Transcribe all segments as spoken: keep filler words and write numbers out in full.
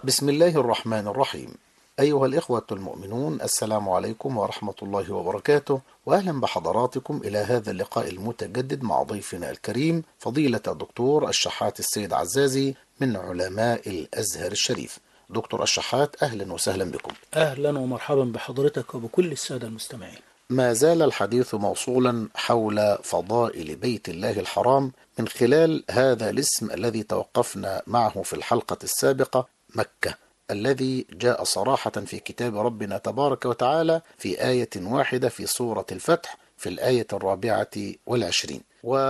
بسم الله الرحمن الرحيم. أيها الإخوة المؤمنون، السلام عليكم ورحمة الله وبركاته، وأهلا بحضراتكم إلى هذا اللقاء المتجدد مع ضيفنا الكريم فضيلة الدكتور الشحات السيد عزازي من علماء الأزهر الشريف. دكتور الشحات، أهلا وسهلا بكم. أهلا ومرحبا بحضرتك وبكل السادة المستمعين. ما زال الحديث موصولا حول فضائل بيت الله الحرام من خلال هذا الاسم الذي توقفنا معه في الحلقة السابقة، مكة، الذي جاء صراحة في كتاب ربنا تبارك وتعالى في آية واحدة في سورة الفتح في الآية الرابعة والعشرين.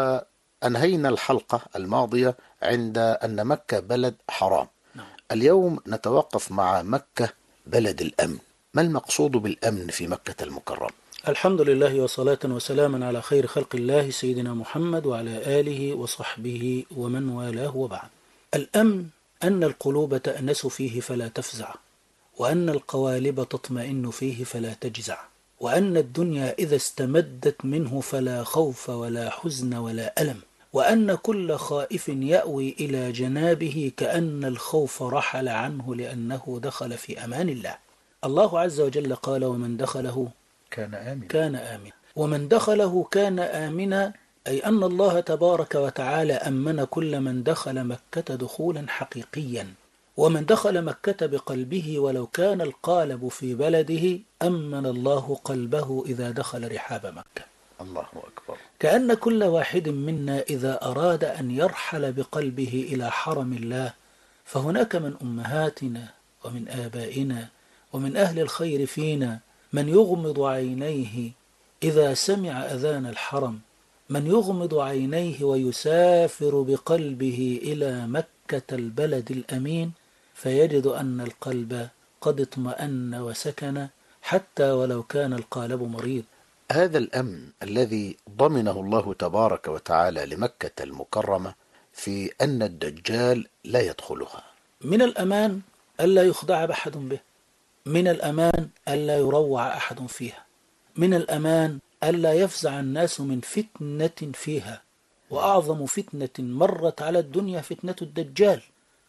وأنهينا الحلقة الماضية عند أن مكة بلد حرام. اليوم نتوقف مع مكة بلد الأمن. ما المقصود بالأمن في مكة المكرمة؟ الحمد لله وصلاة وسلاما على خير خلق الله سيدنا محمد وعلى آله وصحبه ومن والاه، وبعد. الأمن أن القلوب تأنس فيه فلا تفزع، وأن القوالب تطمئن فيه فلا تجزع، وأن الدنيا إذا استمدت منه فلا خوف ولا حزن ولا ألم، وأن كل خائف يأوي إلى جنابه كأن الخوف رحل عنه لأنه دخل في أمان الله. الله عز وجل قال: ومن دخله كان آمنا كان آمنا ومن دخله كان آمنا، أي أن الله تبارك وتعالى أمن كل من دخل مكة دخولا حقيقيا. ومن دخل مكة بقلبه ولو كان القالب في بلده أمن الله قلبه إذا دخل رحاب مكة. الله أكبر. كأن كل واحد منا إذا أراد أن يرحل بقلبه إلى حرم الله، فهناك من أمهاتنا ومن آبائنا ومن أهل الخير فينا من يغمض عينيه إذا سمع أذان الحرم، من يغمض عينيه ويسافر بقلبه إلى مكة البلد الأمين، فيجد أن القلب قد اطمأن وسكن حتى ولو كان القالب مريض. هذا الأمن الذي ضمنه الله تبارك وتعالى لمكة المكرمة في أن الدجال لا يدخلها. من الأمان ألا يخدع بأحد به، من الأمان ألا يروع أحد فيها، من الأمان ألا يفزع الناس من فتنة فيها. وأعظم فتنة مرت على الدنيا فتنة الدجال.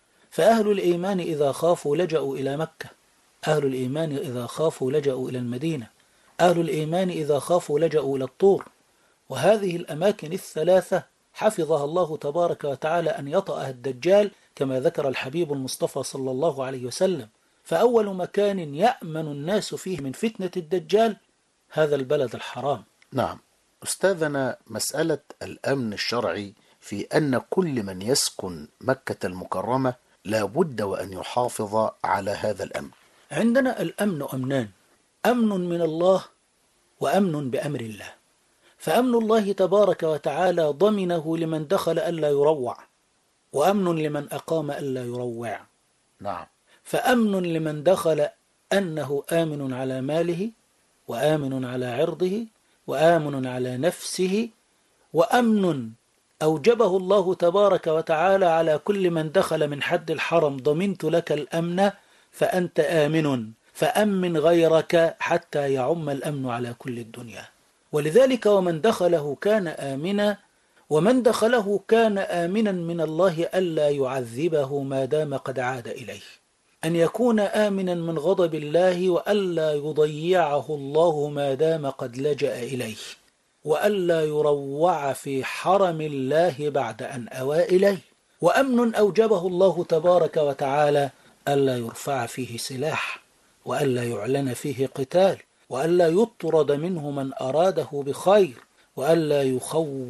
فأهل الإيمان إذا خافوا لجأوا إلى مكة، أهل الإيمان إذا خافوا لجأوا إلى المدينة، أهل الإيمان إذا خافوا لجأوا إلى الطور. وهذه الأماكن الثلاثة حفظها الله تبارك وتعالى أن يطأها الدجال كما ذكر الحبيب المصطفى صلى الله عليه وسلم. فأول مكان يأمن الناس فيه من فتنة الدجال هذا البلد الحرام. نعم أستاذنا، مسألة الأمن الشرعي في أن كل من يسكن مكة المكرمة لا بد وأن يحافظ على هذا الأمن. عندنا الأمن أمنان: أمن من الله وأمن بأمر الله. فأمن الله تبارك وتعالى ضمنه لمن دخل ألا يروع، وأمن لمن أقام ألا يروع. نعم. فأمن لمن دخل أنه آمن على ماله، وآمن على عرضه، وآمن على نفسه، وأمن أوجبه الله تبارك وتعالى على كل من دخل من حد الحرم: ضمنت لك الأمن فأنت آمن، فأمن غيرك حتى يعم الأمن على كل الدنيا. ولذلك ومن دخله كان آمنا، ومن دخله كان آمنا من الله ألا يعذبه ما دام قد عاد إليه، أن يكون آمنا من غضب الله وألا يضيعه الله ما دام قد لجأ إليه، وألا يروع في حرم الله بعد أن أوى إليه. وأمن أوجبه الله تبارك وتعالى ألا يرفع فيه سلاح، وألا يعلن فيه قتال، وألا يطرد منه من أراده بخير، وألا يخوف